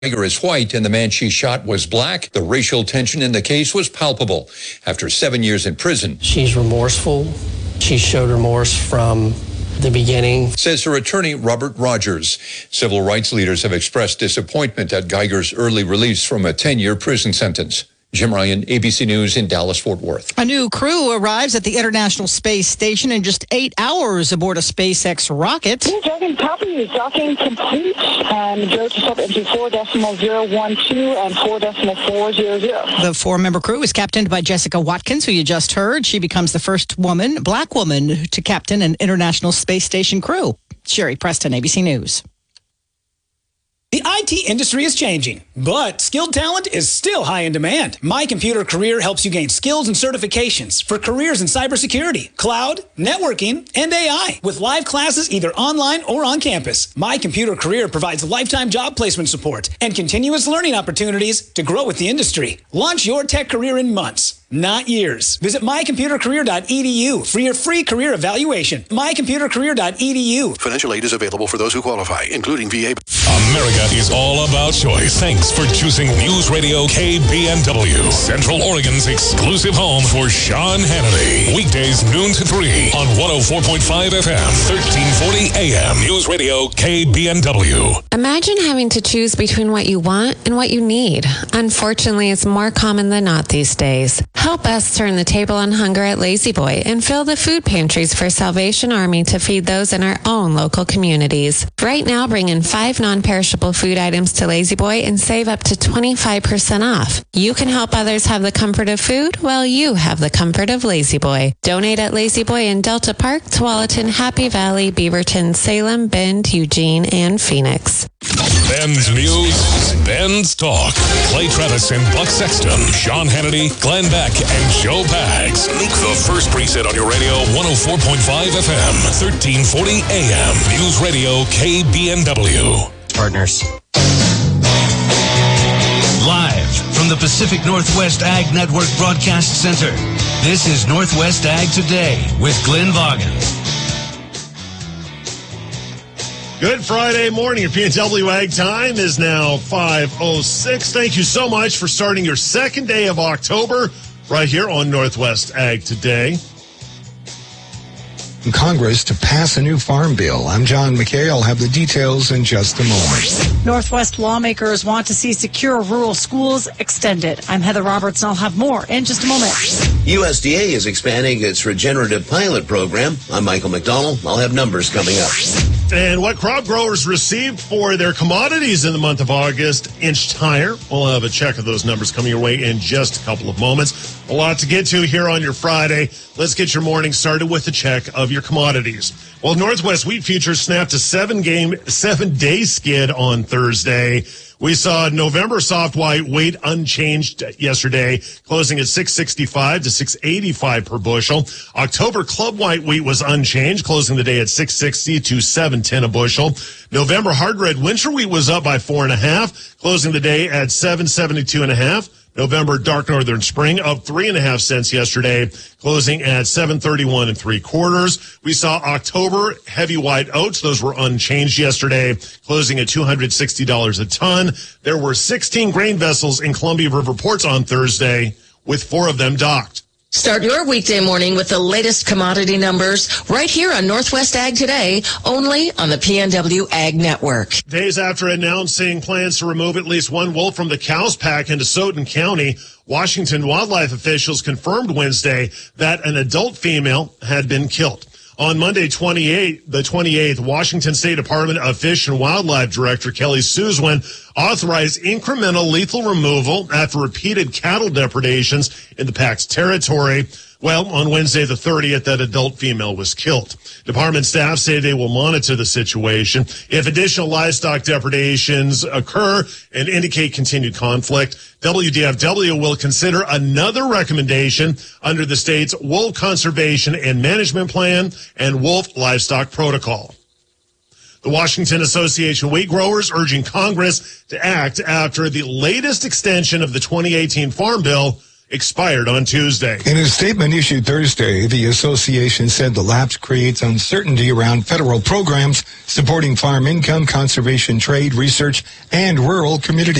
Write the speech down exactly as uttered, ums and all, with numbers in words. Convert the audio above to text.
Geiger is white and the man she shot was black. The racial tension in the case was palpable. After seven years in prison, she's remorseful. She showed remorse from the beginning, says her attorney, Robert Rogers. Civil rights leaders have expressed disappointment at Geiger's early release from a ten-year prison sentence. Jim Ryan, A B C News in Dallas-Fort Worth. A new crew arrives at the International Space Station in just eight hours aboard a SpaceX rocket. Dragon copy, docking complete, and go to stop into four decimal zero one two and four decimal four zero zero. The four-member crew is captained by Jessica Watkins, who you just heard. She becomes the first woman, black woman, to captain an International Space Station crew. Sherry Preston, A B C News. The I T industry is changing, but skilled talent is still high in demand. My Computer Career helps you gain skills and certifications for careers in cybersecurity, cloud, networking, and A I. With live classes either online or on campus, My Computer Career provides lifetime job placement support and continuous learning opportunities to grow with the industry. Launch your tech career in months, not years. Visit my computer career dot e d u for your free career evaluation. my computer career dot e d u. Financial aid is available for those who qualify, including V A. America is all about choice. Thanks for choosing News Radio K B N W, Central Oregon's exclusive home for Sean Hannity. Weekdays noon to three on one oh four point five F M, thirteen forty A M. News Radio K B N W. Imagine having to choose between what you want and what you need. Unfortunately, it's more common than not these days. Help us turn the table on hunger at Lazy Boy and fill the food pantries for Salvation Army to feed those in our own local communities. Right now, bring in five non-perishable food items to Lazy Boy and save up to twenty-five percent off. You can help others have the comfort of food while you have the comfort of Lazy Boy. Donate at Lazy Boy in Delta Park, Tualatin, Happy Valley, Beaverton, Salem, Bend, Eugene, and Phoenix. Ben's News, Ben's Talk. Clay Travis and Buck Sexton, Sean Hannity, Glenn Beck, and Joe Pags. Make the first preset on your radio, one oh four point five F M, thirteen forty A M. News Radio K B N W. Partners. Live from the Pacific Northwest Ag Network Broadcast Center, this is Northwest Ag Today with Glenn Vaughan. Good Friday morning. Your P N W Ag time is now five oh six. Thank you so much for starting your second day of October right here on Northwest Ag Today. Congress to pass a new farm bill. I'm John McKay. I'll have the details in just a moment. Northwest lawmakers want to see secure rural schools extended. I'm Heather Roberts, and I'll have more in just a moment. U S D A is expanding its regenerative pilot program. I'm Michael McDonald. I'll have numbers coming up. And what crop growers received for their commodities in the month of August inched higher. We'll have a check of those numbers coming your way in just a couple of moments. A lot to get to here on your Friday. Let's get your morning started with a check of your commodities. Well, Northwest Wheat Futures snapped a seven-game, seven-day skid on Thursday. We saw November soft white wheat unchanged yesterday, closing at six sixty-five to six eighty-five per bushel. October club white wheat was unchanged, closing the day at six sixty to seven ten a bushel. November hard red winter wheat was up by four and a half, closing the day at seven seventy-two and a half. November dark northern spring up three and a half cents yesterday, closing at seven thirty-one and three quarters. We saw October heavy white oats; those were unchanged yesterday, closing at two hundred sixty dollars a ton. There were sixteen grain vessels in Columbia River ports on Thursday, with four of them docked. Start your weekday morning with the latest commodity numbers right here on Northwest Ag Today, only on the P N W Ag Network. Days after announcing plans to remove at least one wolf from the Cows Pack into Stoughton County, Washington wildlife officials confirmed Wednesday that an adult female had been killed. On Monday, twenty-eighth, the twenty-eighth, Washington State Department of Fish and Wildlife Director Kelly Suzwin authorized incremental lethal removal after repeated cattle depredations in the pack's territory. Well, on Wednesday the thirtieth, that adult female was killed. Department staff say they will monitor the situation. If additional livestock depredations occur and indicate continued conflict, W D F W will consider another recommendation under the state's Wolf Conservation and Management Plan and Wolf Livestock Protocol. The Washington Association of Wheat Growers urging Congress to act after the latest extension of the twenty eighteen Farm Bill expired on Tuesday. In a statement issued Thursday, the association said the lapse creates uncertainty around federal programs supporting farm income, conservation, trade, research, and rural communities.